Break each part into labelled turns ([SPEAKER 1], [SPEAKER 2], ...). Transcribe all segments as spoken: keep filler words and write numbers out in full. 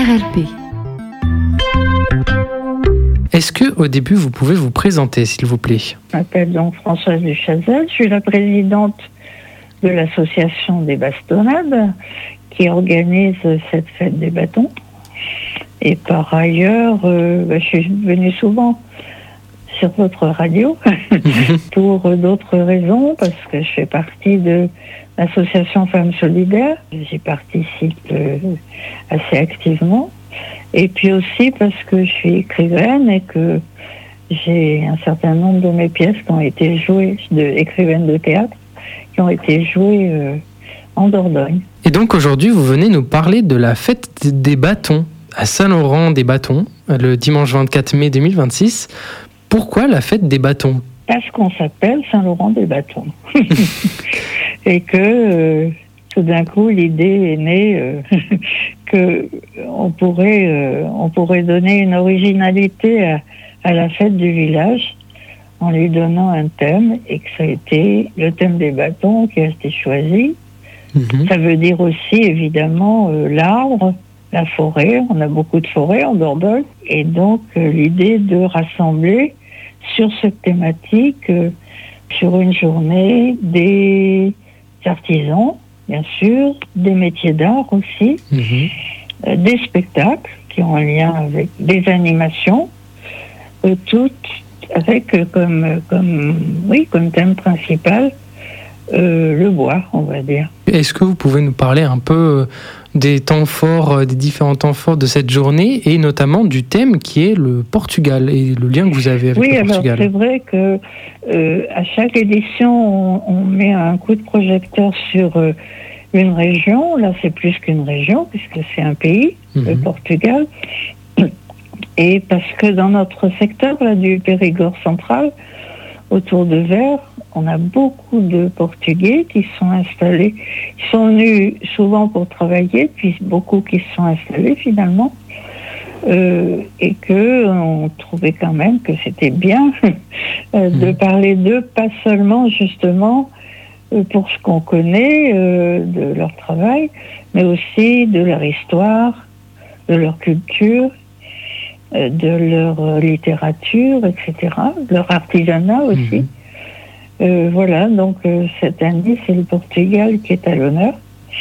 [SPEAKER 1] R L P.
[SPEAKER 2] Est-ce que, au début, vous pouvez vous présenter, s'il vous plaît ?
[SPEAKER 3] Je m'appelle donc Françoise Duchazelle, je suis la présidente de l'association des bastonnades qui organise cette fête des bâtons. Et par ailleurs, euh, bah, je suis venue souvent sur votre radio pour d'autres raisons, parce que je fais partie de l'association Femmes Solidaires. J'y participe euh, assez activement. Et puis aussi parce que je suis écrivaine et que j'ai un certain nombre de mes pièces qui ont été jouées, de écrivaines de théâtre, qui ont été jouées euh, en Dordogne.
[SPEAKER 2] Et donc aujourd'hui, vous venez nous parler de la fête des bâtons à Saint-Laurent-des-Bâtons, le dimanche vingt-quatre mai deux mille vingt-six. Pourquoi la fête des bâtons ?
[SPEAKER 3] Parce qu'on s'appelle Saint-Laurent-des-Bâtons. Et que euh, tout d'un coup, l'idée est née euh, que on pourrait, euh, on pourrait donner une originalité à, à la fête du village en lui donnant un thème, et que ça a été le thème des bâtons qui a été choisi. Mmh. Ça veut dire aussi évidemment euh, l'arbre, la forêt. On a beaucoup de forêts en Dordogne, et donc euh, l'idée de rassembler sur cette thématique, euh, sur une journée, des artisans, bien sûr, des métiers d'art aussi, mmh. euh, des spectacles qui ont un lien avec des animations, euh, toutes avec euh, comme, comme, oui, comme thème principal euh, le bois, on va dire.
[SPEAKER 2] Est-ce que vous pouvez nous parler un peu des temps forts, des différents temps forts de cette journée, et notamment du thème qui est le Portugal et le lien que vous avez avec
[SPEAKER 3] oui,
[SPEAKER 2] le Portugal ?
[SPEAKER 3] Oui, alors c'est vrai que euh, à chaque édition, on, on met un coup de projecteur sur euh, une région. Là, c'est plus qu'une région puisque c'est un pays, mmh. le Portugal. Et parce que dans notre secteur là, du Périgord central, autour de Vers, on a beaucoup de Portugais qui sont installés. Ils sont venus souvent pour travailler, puis beaucoup qui se sont installés finalement. Euh, et que on trouvait quand même que c'était bien euh, de parler d'eux, pas seulement justement euh, pour ce qu'on connaît euh, de leur travail, mais aussi de leur histoire, de leur culture, euh, de leur littérature, et cetera, de leur artisanat aussi. Mmh. Euh, voilà, donc euh, cette année, c'est le Portugal qui est à l'honneur.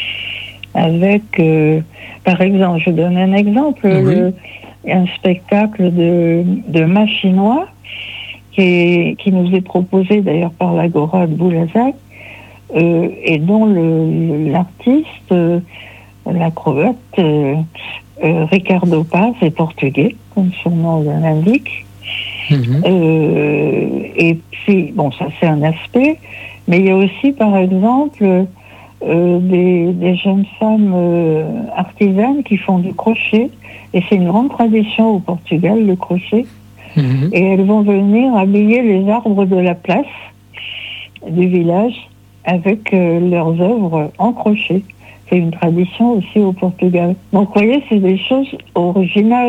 [SPEAKER 3] Avec, euh, par exemple, je donne un exemple, oui. le, un spectacle de, de Machinois qui, est, qui nous est proposé d'ailleurs par l'Agora de Boulazac, euh, et dont le, l'artiste, euh, l'acrobate, euh, euh, Ricardo Paz est portugais, comme son nom l'indique. Mmh. Euh, et puis, bon, ça c'est un aspect, mais il y a aussi, par exemple, euh, des, des jeunes femmes euh, artisanes qui font du crochet, et c'est une grande tradition au Portugal, le crochet, mmh. et elles vont venir habiller les arbres de la place du village avec euh, leurs œuvres en crochet. C'est une tradition aussi au Portugal. Donc, vous voyez, c'est des choses originales.